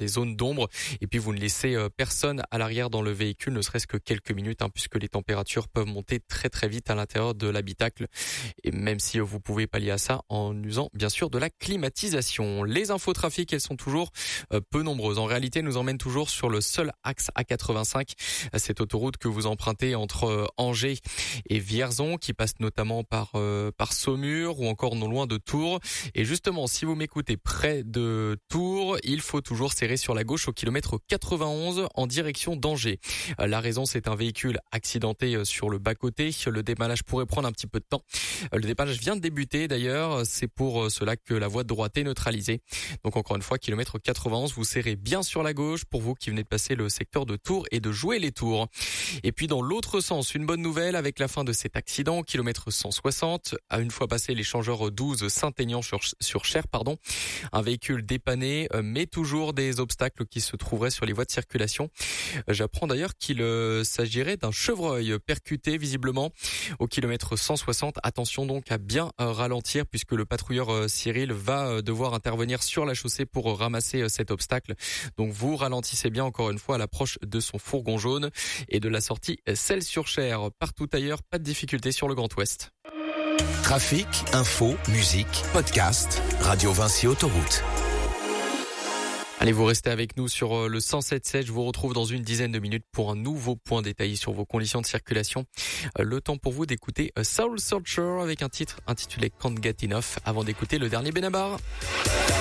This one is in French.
des zones d'ombre. Et puis vous ne laissez personne à l'arrière dans le véhicule, ne serait-ce que quelques minutes, puisque les températures peuvent monter très très vite à l'intérieur de l'habitacle. Et même si vous pouvez pallier à ça en usant bien sûr de la climatisation. Les infos trafic, elles sont toujours peu nombreuses. En réalité, nous emmènent toujours sur le seul axe A85, cette autoroute que vous empruntez entre Angers et Vierzon, qui passe notamment par Saumur ou encore non loin de Tours. Et justement, si vous m'écoutez près de Tours, il faut toujours serrer sur la gauche au kilomètre 91 en direction d'Angers. La raison, c'est un véhicule accidenté sur le bas-côté. Le dépannage pourrait prendre un petit peu de temps. Le dépannage vient de débuter d'ailleurs. C'est pour cela que la voie de droite est neutralisée. Donc encore une fois, kilomètre 91, vous serrez bien sur la gauche pour vous qui venez de passer le secteur de Tours et de jouer les tours. Et puis dans l'autre sens, une bonne nouvelle avec la fin de cet accident, kilomètre 160, à une fois passé l'échangeur 12 Saint-Aignan-sur-Cher, un véhicule dépanné, mais toujours des obstacles qui se trouveraient sur les voies de circulation. J'apprends d'ailleurs qu'il s'agirait d'un chevreuil percuté visiblement au kilomètre 160. Attention donc à bien ralentir puisque le patrouilleur Cyril va devoir intervenir sur la chaussée pour ramasser cet obstacle. Donc vous ralentissez bien encore une fois à l'approche de son fourgon jaune et de la sortie Celles-sur-Cher. Partout ailleurs, pas de difficulté sur le Grand Ouest. Trafic, info, musique, podcast, Radio Vinci Autoroute. Allez, vous restez avec nous sur le 107.7. Je vous retrouve dans une dizaine de minutes pour un nouveau point détaillé sur vos conditions de circulation. Le temps pour vous d'écouter Soul Searcher avec un titre intitulé Can't Get Enough avant d'écouter le dernier Benabar.